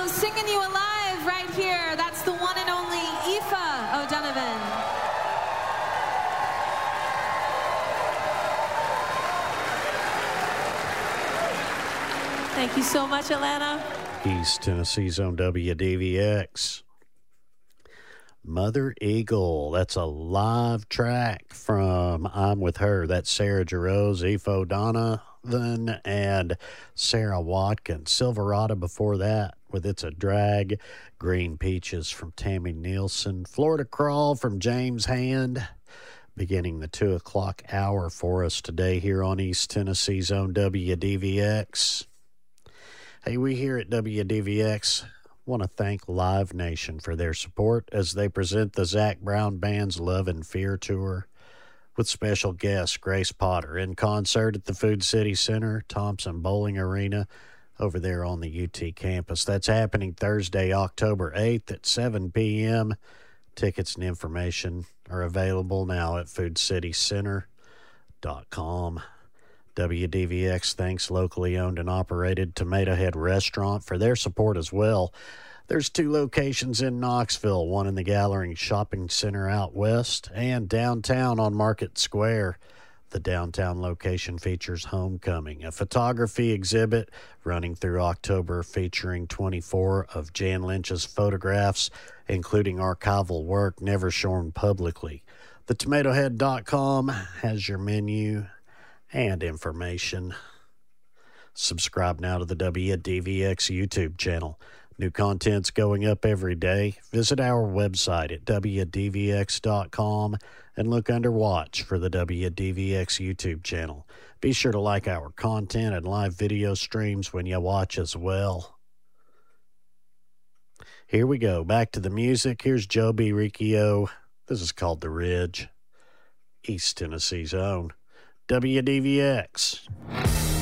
singing you alive right here. That's the one and only Aoife O'Donovan. Thank you so much, Atlanta. East Tennessee's own WDVX. Mother Eagle, that's a live track from I'm With Her. That's Sarah Jarosz, Aoife O'Donovan, and Sarah Watkins. Silverado before that with It's a Drag. Green Peaches from Tammy Nielsen. Florida Crawl from James Hand. Beginning the 2 o'clock hour for us today here on East Tennessee's own WDVX. Hey, we here at WDVX want to thank Live Nation for their support as they present the Zac Brown Band's Love and Fear Tour with special guest Grace Potter in concert at the Food City Center, Thompson Bowling Arena over there on the UT campus. That's happening Thursday, October 8th at 7 p.m. Tickets and information are available now at foodcitycenter.com. WDVX thanks locally owned and operated Tomato Head Restaurant for their support as well. There's 2 locations in Knoxville, one in the Gathering Shopping Center out west and downtown on Market Square. The downtown location features Homecoming, a photography exhibit running through October featuring 24 of Jan Lynch's photographs, including archival work never shown publicly. TheTomatoHead.com has your menu and information. Subscribe now to the WDVX YouTube channel. New content's going up every day. Visit our website at WDVX.com and look under Watch for the WDVX YouTube channel. Be sure to like our content and live video streams when you watch as well. Here we go. Back to the music. Here's Joe B. Riccio. This is called The Ridge. East Tennessee's own WDVX.